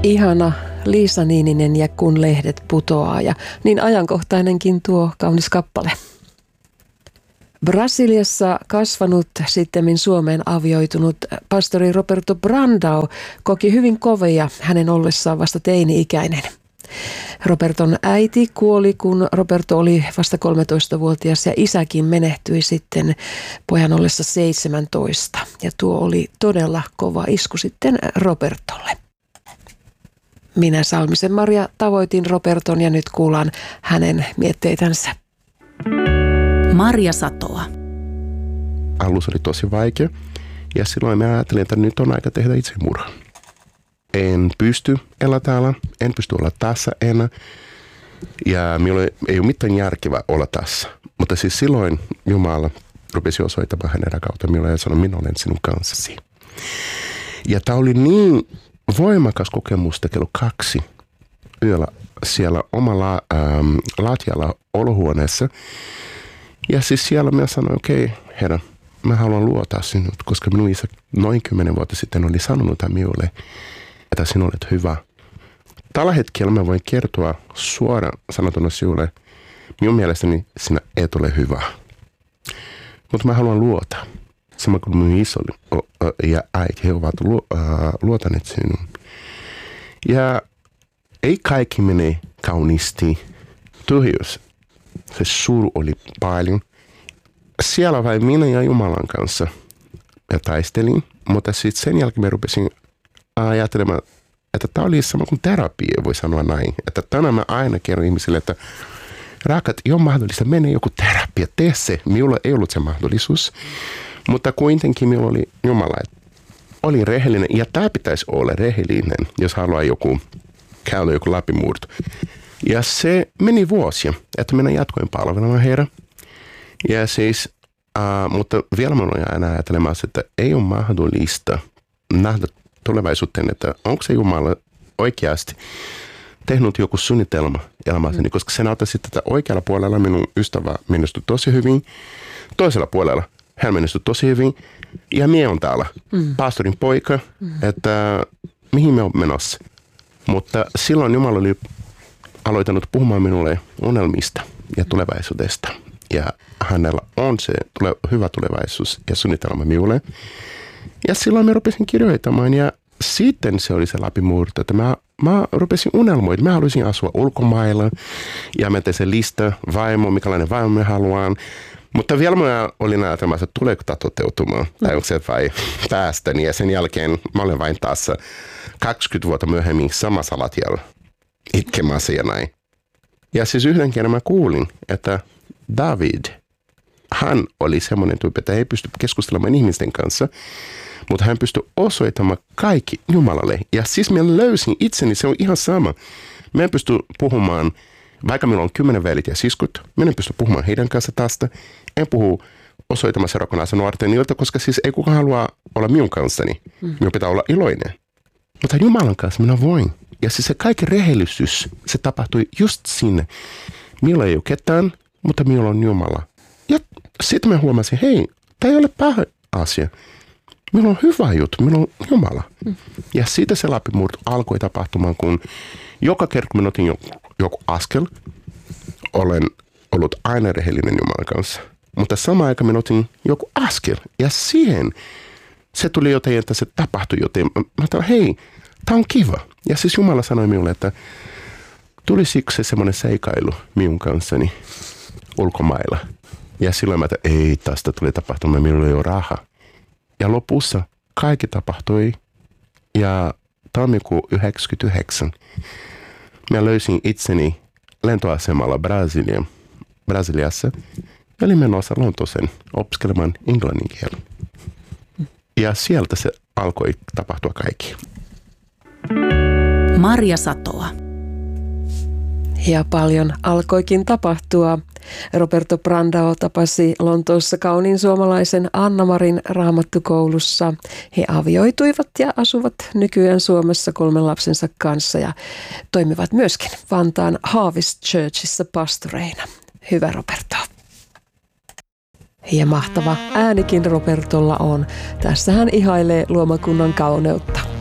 Ihana Liisa Niininen ja Kun lehdet putoaa, ja niin ajankohtainenkin tuo kaunis kappale. Brasiliassa kasvanut, sittemmin Suomeen avioitunut pastori Roberto Brandão koki hyvin kovia hänen ollessaan vasta teini-ikäinen. Roberton äiti kuoli, kun Roberto oli vasta 13-vuotias, ja isäkin menehtyi sitten pojan ollessa 17. Ja tuo oli todella kova isku sitten Robertolle. Minä, Salmisen Maria, tavoitin Roberton ja nyt kuullaan hänen mietteitänsä. Marja Satoa. Alus oli tosi vaikea ja silloin mä ajattelin, että nyt on aika tehdä itsemurha. En pysty elää täällä, en pysty olla tässä enää ja minulla ei ole mitään järkevää olla tässä. Mutta siis silloin Jumala rupesi osoittamaan hänen kautta minulle ja sanoi, minä olen sinun kanssasi. Ja tämä oli niin voimakas kokemus kello 2 yöllä siellä omalla latjalla olohuoneessa. Ja siis siellä mä sanoin, okei, Herra, mä haluan luottaa sinut, koska minun isä noin 10 vuotta sitten oli sanonut minulle, että sinä olet hyvä. Tällä hetkellä mä voin kertoa suoraan sanotuna sinulle, minun mielestäni sinä et ole hyvä. Mutta mä haluan luottaa. Sama kuin minun iso ja äiti, he ovat luotaneet sinun. Ja ei kaikki mene kauniisti. Tyhjyys. Se suru oli paljon. Siellä vain minä ja Jumalan kanssa ja taistelin, mutta sitten sen jälkeen mä rupesin ajattelemaan, että tämä oli sama kuin terapia, voi sanoa näin. Että tänään mä aina kerron ihmisille, että rakat, ei ole mahdollista, mene joku terapia, tee se. Minulla ei ollut se mahdollisuus, mutta kuitenkin minulla oli Jumala, oli rehellinen ja tämä pitäisi olla rehellinen, jos haluaa käydä joku läpimurto. Ja se meni vuosia, että minä jatkoin palvelemaan Herra. Ja siis, mutta vielä minä olen aina ajattelemassa, että ei ole mahdollista nähdä tulevaisuuteen, että onko se Jumala oikeasti tehnyt joku suunnitelma elämässäni, koska se näyttää sitten, että oikealla puolella minun ystävä menestyi tosi hyvin, toisella puolella hän menestyi tosi hyvin, ja minä on täällä, pastorin poika, että mihin me on menossa. Mutta silloin Jumala oli aloittanut puhumaan minulle unelmista ja tulevaisuudesta. Ja hänellä on se hyvä tulevaisuus ja suunnitelma minulle. Ja silloin mä rupesin kirjoittamaan ja sitten se oli se läpimurto, että mä rupesin unelmoimaan. Mä haluaisin asua ulkomailla ja mä tein se lista vaimo, mikälainen vaimo mä haluan. Mutta vielä mä olin ajatelmassa, että tuleeko tämä toteutumaan tai onko se vai päästäni. Ja sen jälkeen mä olen vain taas 20 vuotta myöhemmin samassa latjalla itkemässä ja näin. Ja siis yhden kerran mä kuulin, että David, hän oli semmoinen tyyppi, että ei pysty keskustelemaan ihmisten kanssa, mutta hän pystyi osoittamaan kaikki Jumalalle. Ja siis minä löysin itseni, se on ihan sama. Mä en pysty puhumaan, vaikka minulla on 10 velit ja siskot, minä en pysty puhumaan heidän kanssa tästä. En puhu osoittamassa rakonaisen nuorten ilta, koska siis ei kukaan halua olla minun kanssani. Minun pitää olla iloinen. Mutta Jumalan kanssa minä voin. Ja siis se kaikki rehellisyys, se tapahtui just sinne. Minulla ei ole ketään, mutta minulla on Jumala. Ja sitten mä huomasin, hei, tämä ei ole paha asia. Minulla on hyvä juttu, minulla on Jumala. Ja siitä se läpimurto alkoi tapahtumaan, kun joka kerta kun minä otin joku askel, olen ollut aina rehellinen Jumalan kanssa. Mutta samaan aikaan minä otin joku askel. Ja siihen se tuli jotain, että se tapahtui jotain. Mä ajattelin, hei, tämä on kiva. Ja siis Jumala sanoi minulle, että tulisiko se semmoinen seikailu minun kanssani ulkomailla. Ja silloin mä ajattelin, ei, tästä tuli tapahtumaan, minulla ei ole rahaa. Ja lopussa kaikki tapahtui ja tammikuun 1999 mä löysin itseni lentoasemalla Brasiliassa ja olin menossa Lontooseen opiskelemaan englannin kielen. Ja sieltä se alkoi tapahtua kaikki. Marja Satoa. Ja paljon alkoikin tapahtua. Roberto Brandão tapasi Lontoossa kauniin suomalaisen Anna-Marin raamattukoulussa. He avioituivat ja asuvat nykyään Suomessa 3 lapsensa kanssa ja toimivat myöskin Vantaan Harvest Churchissa pastoreina. Hyvä Roberto. Ja mahtava äänikin Robertolla on. Tässä hän ihailee luomakunnan kauneutta.